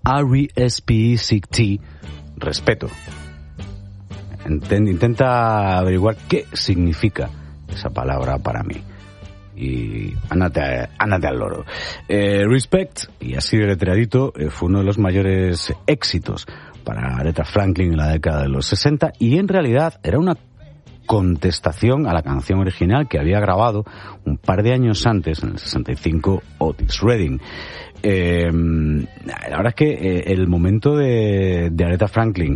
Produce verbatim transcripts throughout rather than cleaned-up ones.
R E S P E C T, respeto. Intenta averiguar qué significa esa palabra para mí. Y ándate, ándate al loro. Eh, Respect, y así deletreadito, eh, fue uno de los mayores éxitos para Aretha Franklin en la década de los sesenta, y en realidad era una contestación a la canción original que había grabado un par de años antes, en el sesenta y cinco, Otis Redding. Eh, la verdad es que eh, el momento de, de Aretha Franklin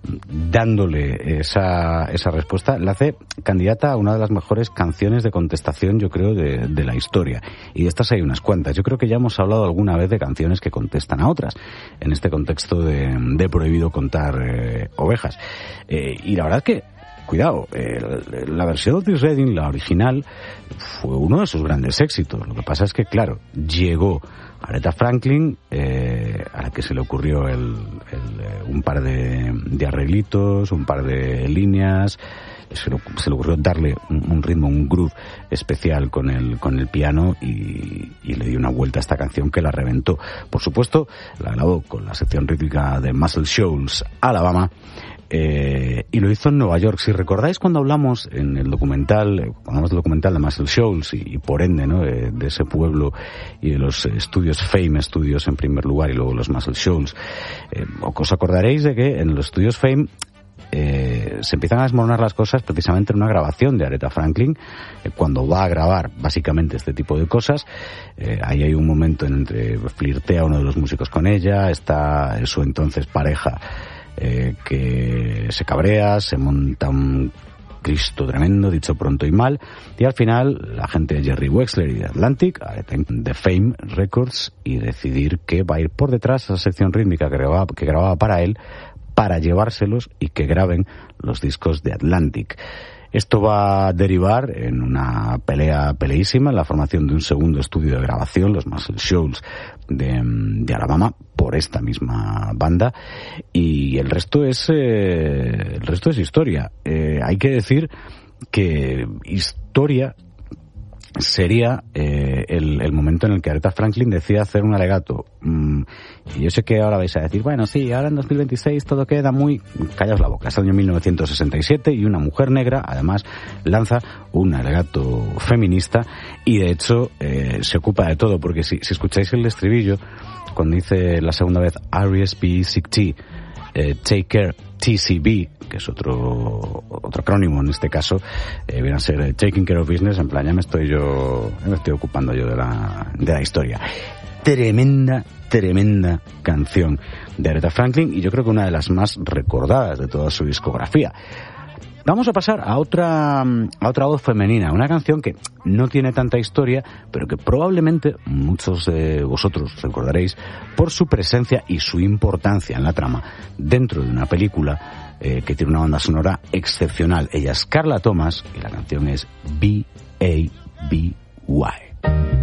dándole esa, esa respuesta la hace candidata a una de las mejores canciones de contestación, yo creo, de, de la historia. Y de estas hay unas cuantas. Yo creo que ya hemos hablado alguna vez de canciones que contestan a otras, en este contexto de, de prohibido contar eh, ovejas. Eh, y la verdad es que cuidado, eh, la versión de Otis Redding, la original, fue uno de sus grandes éxitos. Lo que pasa es que, claro, llegó Aretha Franklin, eh, a la que se le ocurrió el, el, eh, un par de, de arreglitos, un par de líneas. Se le, se le ocurrió darle un, un ritmo, un groove especial con el, con el piano, y, y le dio una vuelta a esta canción que la reventó. Por supuesto, la grabó con la sección rítmica de Muscle Shoals, Alabama. Eh, y lo hizo en Nueva York. Si recordáis cuando hablamos en el documental, cuando hablamos del documental de Muscle Shoals y, y por ende, ¿no?, de, de ese pueblo y de los estudios Fame Studios en primer lugar y luego los Muscle Shoals, eh, os acordaréis de que en los estudios Fame eh, se empiezan a desmoronar las cosas precisamente en una grabación de Aretha Franklin, eh, cuando va a grabar básicamente este tipo de cosas. Eh, ahí hay un momento en entre flirtea uno de los músicos con ella, está su entonces pareja Eh, que se cabrea, se monta un Cristo tremendo, dicho pronto y mal, y al final la gente de Jerry Wexler y de Atlantic, de Fame Records, y decidir que va a ir por detrás a esa sección rítmica que grababa, que grababa para él, para llevárselos y que graben los discos de Atlantic. Esto va a derivar en una pelea peleísima, en la formación de un segundo estudio de grabación, los Muscle Shoals de, de Alabama, por esta misma banda, y el resto es eh, el resto es historia. Eh, hay que decir que historia sería eh, el, el momento en el que Aretha Franklin decide hacer un alegato. Mm, y yo sé que ahora vais a decir, bueno, sí, ahora en dos mil veintiséis todo queda muy... Callaos la boca. Es el año mil novecientos sesenta y siete y una mujer negra, además, lanza un alegato feminista, y de hecho eh, se ocupa de todo, porque si, si escucháis el estribillo, cuando dice la segunda vez R E S P E C T, eh, Take Care T C B, que es otro otro acrónimo en este caso, eh, viene a ser eh, Taking Care of Business, en plan, ya me estoy yo, ya me estoy ocupando yo de la, de la historia. Tremenda, tremenda canción de Aretha Franklin, y yo creo que una de las más recordadas de toda su discografía. Vamos a pasar a otra a otra voz femenina, una canción que no tiene tanta historia, pero que probablemente muchos de vosotros recordaréis por su presencia y su importancia en la trama dentro de una película eh, que tiene una banda sonora excepcional. Ella es Carla Thomas y la canción es B A B Y.